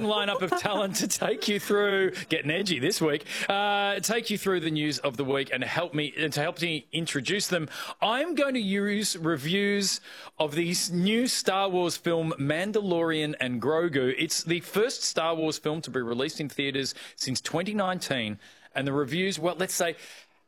lineup of talent to take you through, getting edgy this week, take you through the news of the week and to help me introduce them. I'm going to use reviews of the new Star Wars film Mandalorian and Grogu. It's the first Star Wars film to be released in theatres since 2019, and the reviews, well, let's say,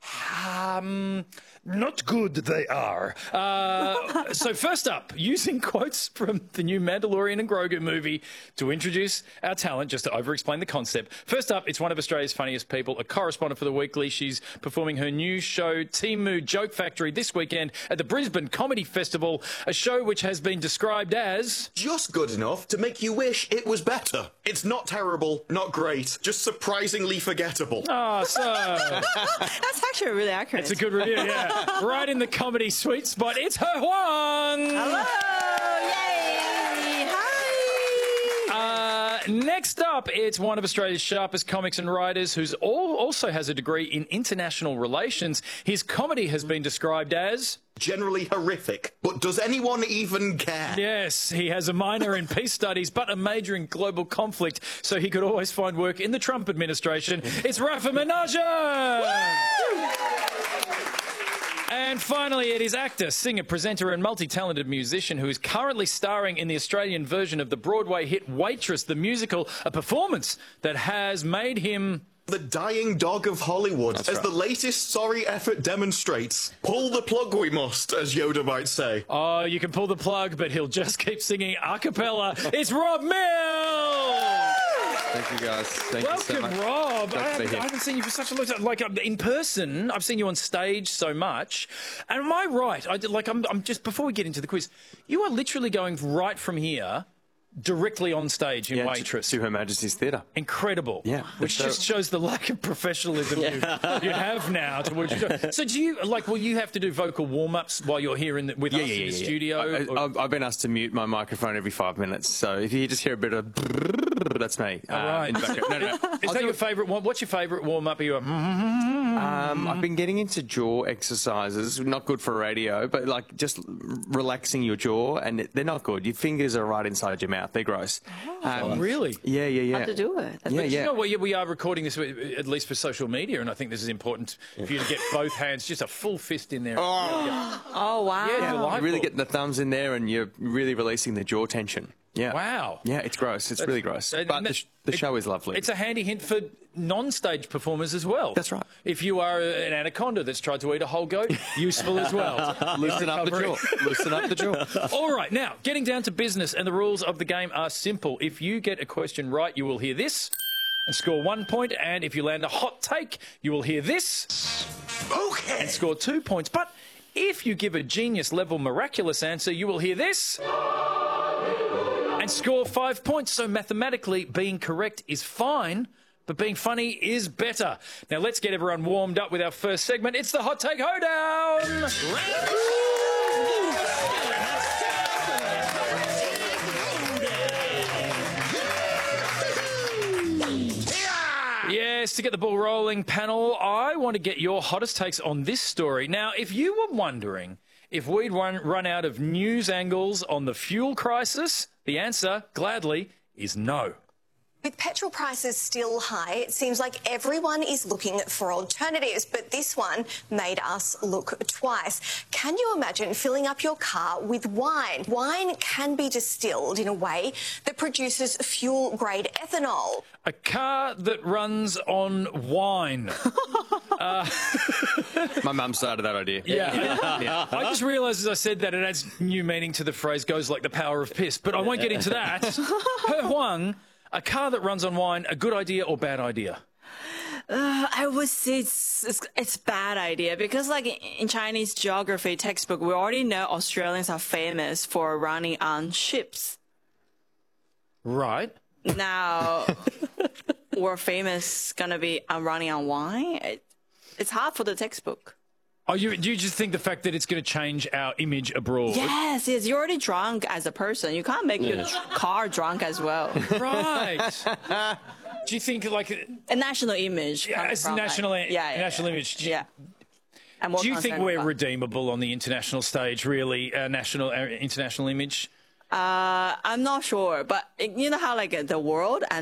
not good they are. So first up, using quotes from the new Mandalorian and Grogu movie to introduce our talent, just to over-explain the concept. First up, it's one of Australia's funniest people, a correspondent for The Weekly. She's performing her new show, Temu Joke Factory, this weekend at the Brisbane Comedy Festival, a show which has been described as just good enough to make you wish it was better. It's not terrible, not great, just surprisingly forgettable. Oh, so... That's actually really accurate. It's a good review, yeah. Right in the comedy sweet spot, it's He Huang! Hello! Yay! Hi! Next up, it's one of Australia's sharpest comics and writers who also has a degree in international relations. His comedy has been described as generally horrific, but does anyone even care? Yes, he has a minor in peace studies, but a major in global conflict, so he could always find work in the Trump administration. It's Rafa Menage! And finally, it is actor, singer, presenter and multi-talented musician who is currently starring in the Australian version of the Broadway hit Waitress, the musical, a performance that has made him the dying dog of Hollywood. That's as right. The latest sorry effort demonstrates. Pull the plug we must, as Yoda might say. Oh, you can pull the plug, but he'll just keep singing a cappella. It's Rob Mills! Thank you, guys. Thank you so much. Welcome, Rob. I Glad to be here. haven't seen you for such a long time. Like, in person, I've seen you on stage so much. And am I right? I'm just, before we get into the quiz, you are literally going right from here directly on stage in Waitress. To Her Majesty's Theatre. Incredible. Yeah. Which just shows the lack of professionalism you have now towards your show. So do you, will you have to do vocal warm-ups while you're here with us in the studio? I've been asked to mute my microphone every 5 minutes, so if you just hear a bit of that's me. All right. In the background. No. Is that your favourite one? What's your favourite warm-up? Are you I've been getting into jaw exercises, not good for radio, but like just relaxing your jaw, and they're not good. Your fingers are right inside your mouth. They're gross. Really? Yeah. How to do it? You know what? We are recording this at least for social media, and I think this is important for you to get both hands, just a full fist in there. Oh, wow. Yeah, You're really getting the thumbs in there, and you're really releasing the jaw tension. Yeah. Wow. Yeah, it's gross. It's really gross. But the show is lovely. It's a handy hint for non-stage performers as well. That's right. If you are an anaconda that's tried to eat a whole goat, useful as well. Loosen up the jaw. Loosen up the jaw. All right, now, getting down to business, and the rules of the game are simple. If you get a question right, you will hear this and score 1 point, and if you land a hot take, you will hear this and score 2 points. But if you give a genius-level miraculous answer, you will hear this and score 5 points. So mathematically, being correct is fine, but being funny is better. Now, let's get everyone warmed up with our first segment. It's the Hot Take Hoedown! Yes, to get the ball rolling, panel, I want to get your hottest takes on this story. Now, if you were wondering if we'd run out of news angles on the fuel crisis, the answer, gladly, is no. With petrol prices still high, it seems like everyone is looking for alternatives, but this one made us look twice. Can you imagine filling up your car with wine? Wine can be distilled in a way that produces fuel-grade ethanol. A car that runs on wine. My mum started that idea. Yeah. I just realised as I said that it adds new meaning to the phrase goes like the power of piss, but I won't get into that. He Huang, a car that runs on wine, a good idea or bad idea? I would say it's bad idea because, like, in Chinese geography textbook, we already know Australians are famous for running on ships. Right. Now, we're famous gonna be running on wine. It's hard for the textbook. Oh, do you just think the fact that it's going to change our image abroad? Yes, you're already drunk as a person. You can't make your car drunk as well. Right. Do you think, like... A national image. Yeah, it's national image. Yeah. Do you think we're redeemable on the international stage, really, our international image? I'm not sure, but you know how, like, the world and